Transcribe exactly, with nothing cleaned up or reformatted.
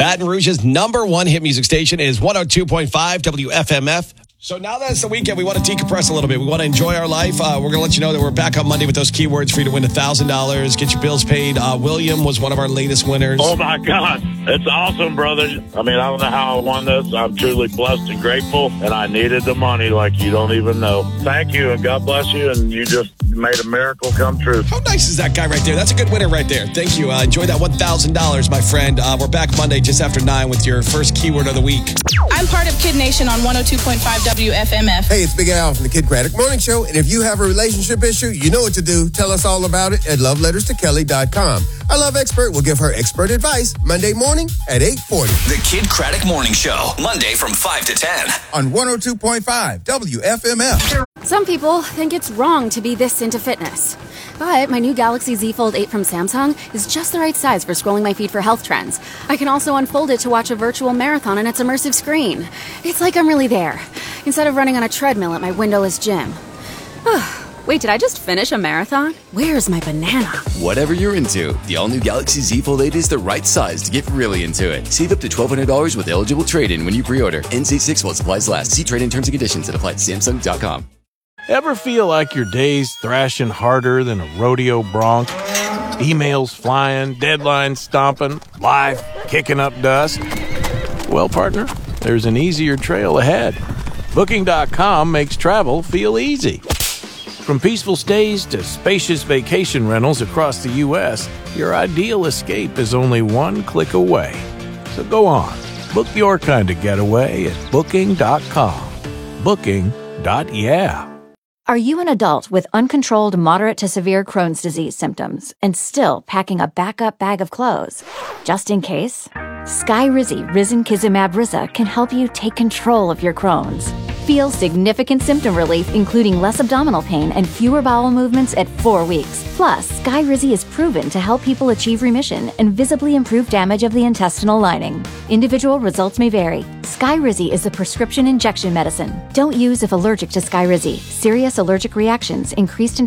Baton Rouge's number one hit music station is one oh two point five W F M F. So now that it's the weekend, we want to decompress a little bit. We want to enjoy our life. Uh, we're going to let you know that we're back on Monday with those keywords for you to win one thousand dollars, get your bills paid. Uh, William was one of our latest winners. Oh, my God. It's awesome, brother. I mean, I don't know how I won this. I'm truly blessed and grateful, and I needed the money like you don't even know. Thank you, and God bless you, and you just made a miracle come true. How nice is that guy right there? That's a good winner right there. Thank you. Uh, enjoy that one thousand dollars, my friend. Uh, we're back Monday just after nine with your first keyword of the week. I'm part of Kid Nation on one oh two point five W F M F. Hey, it's Big Al from the Kid Craddock Morning Show, and if you have a relationship issue, you know what to do. Tell us all about it at love letters to kelly dot com. Our love expert will give her expert advice Monday morning at eight forty. The Kid Craddock Morning Show, Monday from five to ten. On one oh two point five W F M F. Some people think it's wrong to be this into fitness. But my new Galaxy Z Fold eight from Samsung is just the right size for scrolling my feed for health trends. I can also unfold it to watch a virtual marathon on its immersive screen. It's like I'm really there, instead of running on a treadmill at my windowless gym. Wait, did I just finish a marathon? Where's my banana? Whatever you're into, the all-new Galaxy Z Fold eight is the right size to get really into it. Save up to twelve hundred dollars with eligible trade-in when you pre-order. N C six while supplies last. See trade-in terms and conditions at apply at samsung dot com. Ever feel like your day's thrashing harder than a rodeo bronc? Emails flying, deadlines stomping, life kicking up dust? Well, partner, there's an easier trail ahead. Booking dot com makes travel feel easy. From peaceful stays to spacious vacation rentals across the U S, your ideal escape is only one click away. So go on, book your kind of getaway at booking dot com. Booking. Yeah. Are you an adult with uncontrolled moderate to severe Crohn's disease symptoms and still packing a backup bag of clothes? Just in case? Skyrizi Risankizumab Riza can help you take control of your Crohn's. Feel significant symptom relief, including less abdominal pain and fewer bowel movements at four weeks. Plus, Skyrizi is proven to help people achieve remission and visibly improve damage of the intestinal lining. Individual results may vary. Skyrizi is a prescription injection medicine. Don't use if allergic to Skyrizi. Serious allergic reactions, increased